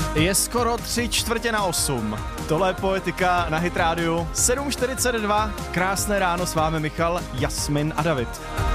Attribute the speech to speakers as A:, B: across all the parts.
A: Je skoro 7:45. Tohle je Poetika na Hit Radio. 7:42. Krásné ráno, s vámi Michal, Jasmin a David.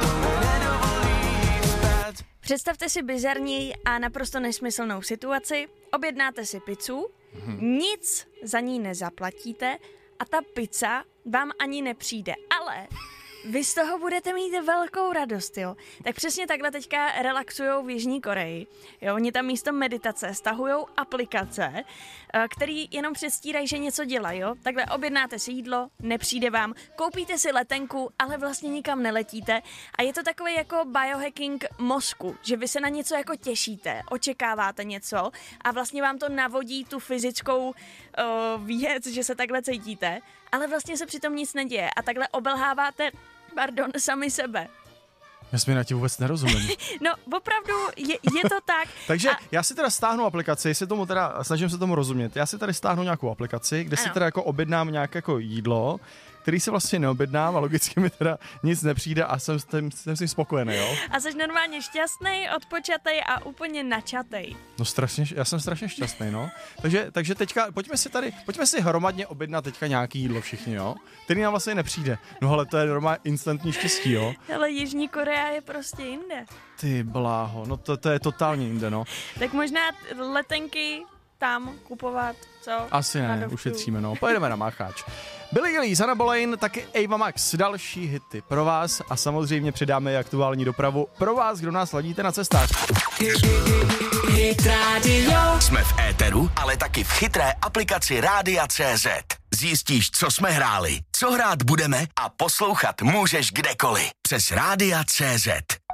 B: Představte si bizarní a naprosto nesmyslnou situaci. Objednáte si pizzu, nic za ní nezaplatíte a ta pizza vám ani nepřijde. Ale vy z toho budete mít velkou radost, jo. Tak přesně takhle teďka relaxujou v Jižní Koreji. Jo, oni tam místo meditace stahujou aplikace, který jenom předstírají, že něco dělají, jo. Takhle objednáte si jídlo, nepřijde vám, koupíte si letenku, ale vlastně nikam neletíte a je to takový jako biohacking mozku, že vy se na něco jako těšíte, očekáváte něco a vlastně vám to navodí tu fyzickou věc, že se takhle cítíte, ale vlastně se přitom nic neděje a takhle obelháváte sami sebe.
A: Jasmin, já ti vůbec nerozumím.
B: No, opravdu je to tak.
A: Takže já si teda stáhnu aplikaci, snažím se tomu rozumět. Já si tady stáhnu nějakou aplikaci, kde si teda jako objednám nějaké jako jídlo, který se vlastně neobjednám a logicky mi teda nic nepřijde a jsem s tím spokojený, jo?
B: A jsi normálně šťastný, odpočatej a úplně načatej.
A: No já jsem strašně šťastný, no. Takže teďka, pojďme si hromadně objednat teďka nějaký jídlo všichni, jo? Který nám vlastně nepřijde. No ale to je normálně instantní štěstí, jo?
B: Ale Jižní Korea je prostě jinde.
A: Ty bláho, no to je totálně jinde, no.
B: Tak možná letenky tam kupovat, co?
A: Asi ne, ušetříme, no. Pojedeme na Mácháč. Billie Eilish, Hannah Boleyn, taky Ava Max, další hity pro vás a samozřejmě přidáme i aktuální dopravu pro vás, kdo nás ladíte na cestách.
C: Hit Radio. Jsme v éteru, ale taky v chytré aplikaci Rádia.cz. Zjistíš, co jsme hráli, co hrát budeme a poslouchat můžeš kdekoliv přes Rádia.cz.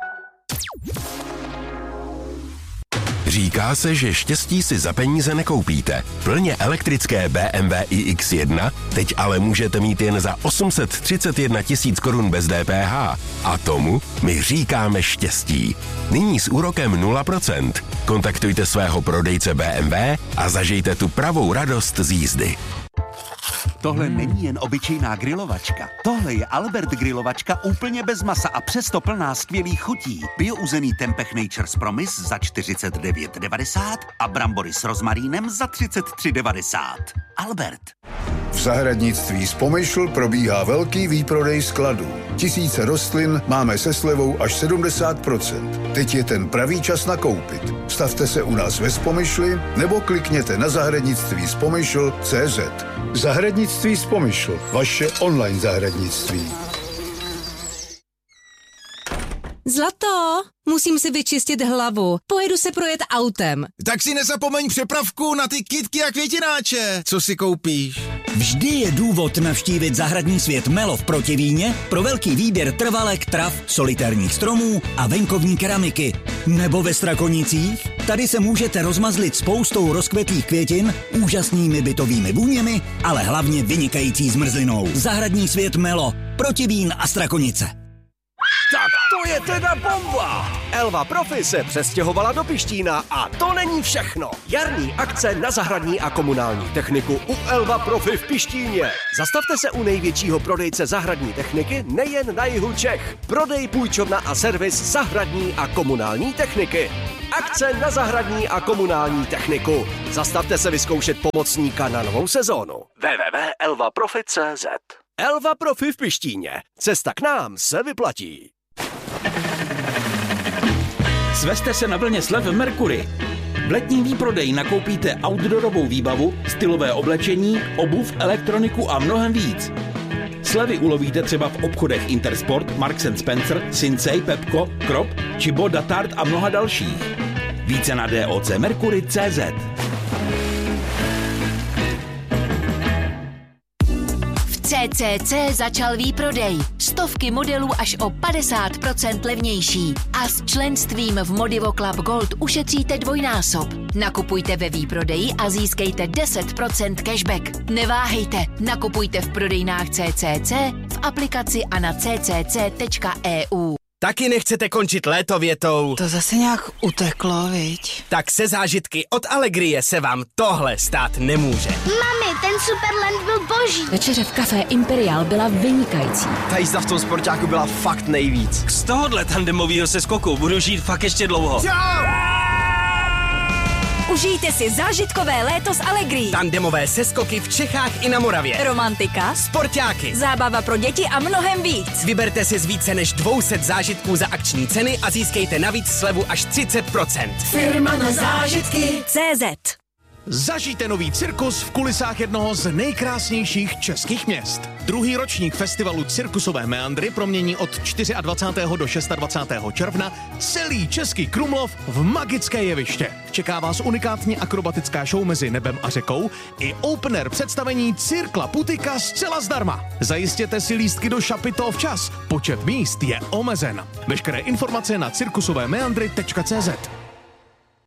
C: Říká se, že štěstí si za peníze nekoupíte. Plně elektrické BMW iX1 teď ale můžete mít jen za 831 000 korun bez DPH. A tomu my říkáme štěstí. Nyní s úrokem 0%. Kontaktujte svého prodejce BMW a zažijte tu pravou radost z jízdy.
D: Tohle není jen obyčejná grilovačka. Tohle je Albert grilovačka úplně bez masa a přesto plná skvělých chutí. Biouzený Tempeh Nature's Promise za 49,90 a brambory s rozmarínem za 33,90. Albert.
E: V zahradnictví Spomyšl probíhá velký výprodej skladů. Tisíce rostlin máme se slevou až 70%. Teď je ten pravý čas nakoupit. Stavte se u nás ve Spomyšli nebo klikněte na zahradnictví-spomyšl.cz. Zahradnictví Spomyšl, vaše online zahradnictví.
F: Zlato, musím si vyčistit hlavu. Pojedu se projet autem.
G: Tak si nezapomeň přepravku na ty kytky a květináče. Co si koupíš?
H: Vždy je důvod navštívit zahradní svět Melo v Protivíně pro velký výběr trvalek, trav, solitérních stromů a venkovní keramiky. Nebo ve Strakonicích? Tady se můžete rozmazlit spoustou rozkvetlých květin, úžasnými bytovými vůněmi, ale hlavně vynikající zmrzlinou. Zahradní svět Melo, Protivín a Strakonice.
I: Tak to je teda bomba! Elva Profi se přestěhovala do Pištína a to není všechno. Jarní akce na zahradní a komunální techniku u Elva Profi v Pištíně. Zastavte se u největšího prodejce zahradní techniky nejen na jihu Čech. Prodej, půjčovna a servis zahradní a komunální techniky. Akce na zahradní a komunální techniku. Zastavte se vyzkoušet pomocníka na novou sezónu. www.elvaprofi.cz. Elva Profi v Pištíně. Cesta k nám se vyplatí.
J: Svezte se na vlně slev v Mercury. V letním výprodeji nakoupíte outdoorovou výbavu, stylové oblečení, obuv, elektroniku a mnohem víc. Slevy ulovíte třeba v obchodech Intersport, Marks & Spencer, Sinsay, Pepco, Krop, Chibo, Datard a mnoha dalších. Více na docmercury.cz.
K: CCC začal výprodej. Stovky modelů až o 50% levnější. A s členstvím v Modivo Club Gold ušetříte dvojnásob. Nakupujte ve výprodeji a získejte 10% cashback. Neváhejte, nakupujte v prodejnách CCC, v aplikaci a na ccc.eu.
I: Taky nechcete končit léto větou?
L: To zase nějak uteklo, viď?
I: Tak se zážitky od Allegrie se vám tohle stát nemůže.
M: Mami, ten Superland byl boží.
F: Večeře v kafé Imperial byla vynikající.
I: Ta jízda v tom sportáku byla fakt nejvíc.
N: Z tohohle tandemovýho seskoku budu žít fakt ještě dlouho. Užijte si zážitkové léto s Allegri.
O: Tandemové seskoky v Čechách i na Moravě.
N: Romantika,
O: Sportáky,
N: zábava pro děti a mnohem víc.
O: Vyberte si z více než 200 zážitků za akční ceny a získejte navíc slevu až 30%.
N: Firma na zážitky CZ.
P: Zažijte nový cirkus v kulisách jednoho z nejkrásnějších českých měst. Druhý ročník festivalu Cirkusové meandry promění od 24. do 26. června celý Český Krumlov v magické jeviště. Čeká vás unikátní akrobatická show mezi nebem a řekou i open air představení Cirkla Putika zcela zdarma. Zajistěte si lístky do Chapiteau včas. Počet míst je omezen. Veškeré informace na cirkusovémeandry.cz.